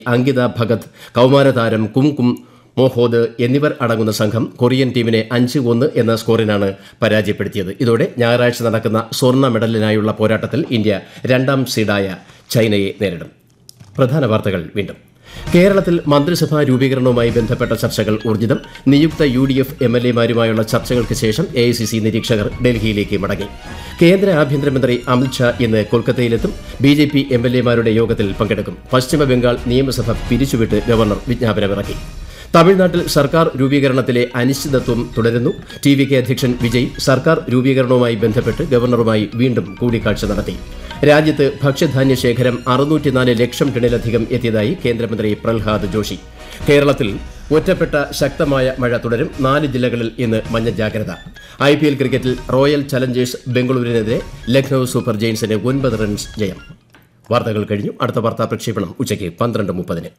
അങ്കിത ഭഗത്, കൌമാരതാരം കുംകും മോഹോദ് എന്നിവർ അടങ്ങുന്ന സംഘം കൊറിയൻ ടീമിനെ 5-1 എന്ന സ്കോറിനാണ് പരാജയപ്പെടുത്തിയത്. ഇതോടെ ഞായറാഴ്ച നടക്കുന്ന സ്വർണ്ണ മെഡലിനായുള്ള പോരാട്ടത്തിൽ ഇന്ത്യ 2ാം സീഡായ ചൈനയെ നേരിടും. പ്രധാന വാർത്തകൾ വീണ്ടും. കേരളത്തിൽ മന്ത്രിസഭാ രൂപീകരണവുമായി ബന്ധപ്പെട്ട ചർച്ചകൾ ഊർജിതം. നിയുക്ത UDF MLA-മാരുമായുള്ള ചർച്ചകൾക്ക് ശേഷം AICC നിരീക്ഷകർ ഡൽഹിയിലേക്ക് മടങ്ങി. കേന്ദ്ര ആഭ്യന്തരമന്ത്രി അമിത്ഷാ ഇന്ന് കൊൽക്കത്തയിലെത്തും. BJP MLA-മാരുടെ യോഗത്തിൽ പങ്കെടുക്കും. പശ്ചിമബംഗാൾ നിയമസഭ പിരിച്ചുവിട്ട് ഗവർണർ വിജ്ഞാപനമിറക്കി. തമിഴ്നാട്ടിൽ സർക്കാർ രൂപീകരണത്തിലെ അനിശ്ചിതത്വം തുടരുന്നു. TVK അധ്യക്ഷൻ വിജയ് സർക്കാർ രൂപീകരണവുമായി ബന്ധപ്പെട്ട് ഗവർണറുമായി വീണ്ടും കൂടിക്കാഴ്ച നടത്തി. രാജ്യത്ത് ഭക്ഷ്യധാന്യ ശേഖരം 604 ലക്ഷം ടണിലധികം എത്തിയതായി കേന്ദ്രമന്ത്രി പ്രഹ്ലാദ് ജോഷി. കേരളത്തിൽ ഒറ്റപ്പെട്ട ശക്തമായ മഴ തുടരും. 4 ജില്ലകളിൽ ഇന്ന് മഞ്ഞ ജാഗ്രത. IPL ക്രിക്കറ്റിൽ royal Challengers ബംഗളൂരുവിനെതിരെ Lucknow super ജയൻസിന് 9 runs ജയം. വാർത്തകൾ കഴിഞ്ഞു. അടുത്ത വാർത്താ പ്രക്ഷേപണം ഉച്ചയ്ക്ക് 12:30.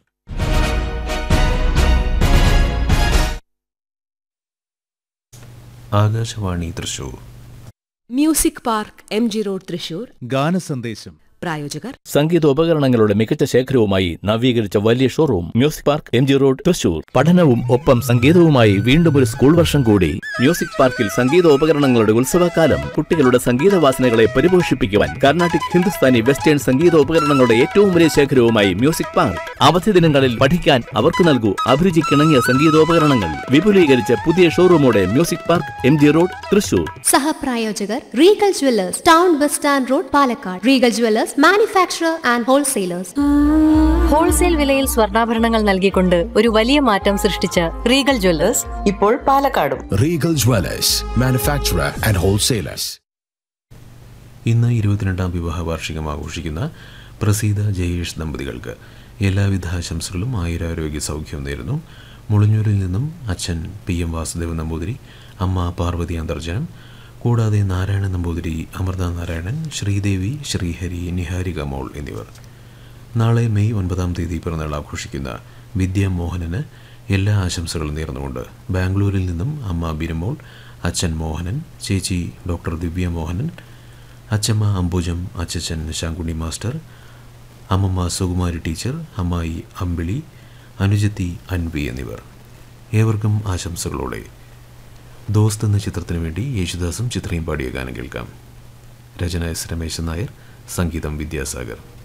Akashvani Thrissur. Music park MG road Thrissur. ഗാനസന്ദേശം. പ്രായോജകർ സംഗീതോപകരണങ്ങളുടെ മികച്ച ശേഖരവുമായി നവീകരിച്ച വലിയ showroom music park MG road Thrissur. പഠനവും ഒപ്പം സംഗീതവുമായി വീണ്ടും ഒരു സ്കൂൾ വർഷം കൂടി. മ്യൂസിക് പാർക്കിൽ സംഗീതോപകരണങ്ങളുടെ ഉത്സവകാലം. കുട്ടികളുടെ സംഗീത വാസനകളെ പരിപോഷിപ്പിക്കുവാൻ കർണാട്ടിക്, ഹിന്ദുസ്ഥാനി, വെസ്റ്റേൺ സംഗീതോപകരണങ്ങളുടെ ഏറ്റവും വലിയ ശേഖരവുമായി മ്യൂസിക് പാർക്ക്. അവധി ദിനങ്ങളിൽ പഠിക്കാൻ അവർക്ക് നൽകൂ അഭിരുചിക്കിണങ്ങിയ സംഗീതോപകരണങ്ങൾ. വിപുലീകരിച്ച പുതിയ ഷോറൂമോടെ music park MG road Thrissur. സഹപ്രായോജകർ Regal Jewellers, town bus stand road, Palakkad. Regal Jewellers manufacturer and wholesalers. Wholesale വിലയിൽ സ്വർണ്ണാഭരണങ്ങൾ നൽകിക്കൊണ്ട് ഒരു വലിയ മാറ്റം സൃഷ്ടിച്ച റീഗൽ ജ്വല്ലേഴ്സ് ഇപ്പോൾ പാലക്കാടും. Regal Jewellers, manufacturer and wholesalers. ഇന്ന് 22ാം വിവാഹ വാർഷികം ആഘോഷിക്കുന്ന പ്രസീത ജയേഷ് ദമ്പതികൾക്ക് എല്ലാവിധ ആശംസകളും ആയുരാരോഗ്യ സൗഖ്യവും നേരുന്നു. മുളഞ്ഞൂരിൽ നിന്നും അച്ഛൻ PM വാസുദേവൻ നമ്പൂതിരി, അമ്മ പാർവതി അന്തർജനം, കൂടാതെ നാരായണൻ നമ്പൂതിരി, അമൃത നാരായണൻ, ശ്രീദേവി, ശ്രീഹരി, നിഹാരിക മോൾ എന്നിവർ. നാളെ മെയ് 9-ാം തീയതി പിറന്നാൾ ആഘോഷിക്കുന്ന വിദ്യ മോഹനന് എല്ലാ ആശംസകളും നേർന്നുകൊണ്ട് ബാംഗ്ലൂരിൽ നിന്നും അമ്മ ബിരുമോൾ, അച്ഛൻ മോഹനൻ, ചേച്ചി ഡോക്ടർ ദിവ്യ മോഹനൻ, അച്ഛമ്മ അംബുജം, അച്ഛൻ ശാങ്കുണ്ണി മാസ്റ്റർ, അമ്മമ്മ സുകുമാരി ടീച്ചർ, അമ്മായി അമ്പിളി, അനുജത്തി അൻവി എന്നിവർ. ഏവർക്കും ആശംസകളോടെ ദോസ്ത് എന്ന ചിത്രത്തിനു വേണ്ടി യേശുദാസും ചിത്രയും പാടിയ ഗാനം കേൾക്കാം. രചന S. രമേശൻ നായർ, സംഗീതം വിദ്യാസാഗർ.